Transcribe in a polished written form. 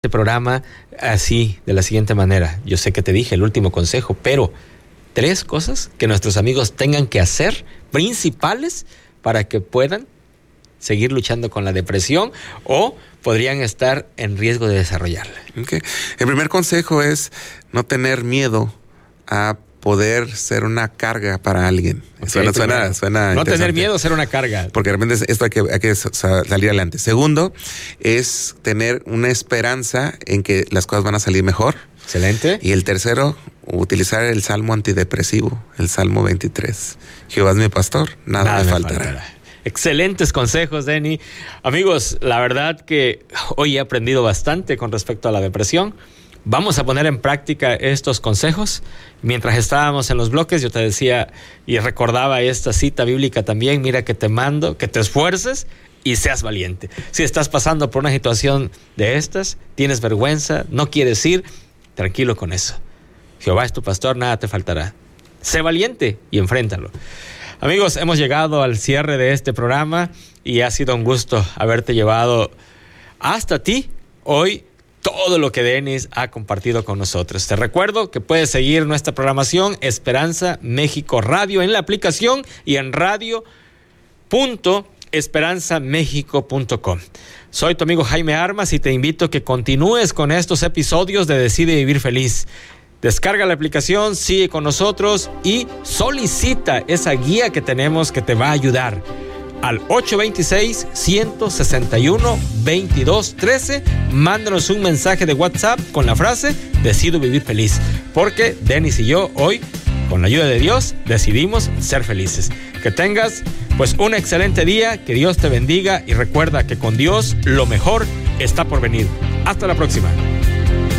este programa así, de la siguiente manera. Yo sé que te dije el último consejo, pero 3 cosas que nuestros amigos tengan que hacer, principales, para que puedan seguir luchando con la depresión o podrían estar en riesgo de desarrollarla. Okay. El primer consejo es no tener miedo a poder ser una carga para alguien. Okay, suena no tener miedo a ser una carga. Porque realmente esto hay que salir adelante. Segundo, es tener una esperanza en que las cosas van a salir mejor. Excelente. Y el tercero, utilizar el salmo antidepresivo, el Salmo 23. Jehová es mi pastor, nada me faltará. Excelentes consejos, Denny. Amigos, la verdad que hoy he aprendido bastante con respecto a la depresión. Vamos a poner en práctica estos consejos. Mientras estábamos en los bloques, yo te decía y recordaba esta cita bíblica también. Mira que te mando, que te esfuerces y seas valiente. Si estás pasando por una situación de estas, tienes vergüenza, no quieres ir, tranquilo con eso. Jehová es tu pastor, nada te faltará. Sé valiente y enfréntalo. Amigos, hemos llegado al cierre de este programa y ha sido un gusto haberte llevado hasta ti hoy todo lo que Denis ha compartido con nosotros. Te recuerdo que puedes seguir nuestra programación Esperanza México Radio en la aplicación y en radio.esperanzamexico.com. Soy tu amigo Jaime Armas y te invito a que continúes con estos episodios de Decide Vivir Feliz. Descarga la aplicación, sigue con nosotros y solicita esa guía que tenemos que te va a ayudar al 826-161-2213. Mándanos un mensaje de WhatsApp con la frase Decido Vivir Feliz, porque Denis y yo hoy, con la ayuda de Dios, decidimos ser felices. Que tengas pues un excelente día, que Dios te bendiga y recuerda que con Dios lo mejor está por venir. Hasta la próxima.